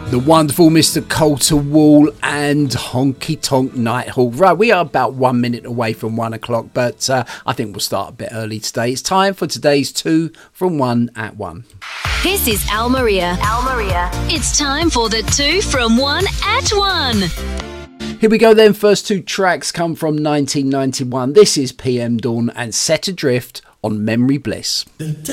The wonderful Mr. Coulter Wall and Honky Tonk Nighthawk. Right, we are about 1 minute away from 1 o'clock, but I think we'll start a bit early today. It's time for today's 2 from 1 at 1. This is Al Maria. Al Maria. It's time for the 2 from 1 at 1. Here we go then. First 2 tracks come from 1991. This is PM Dawn and Set Adrift on Memory Bliss.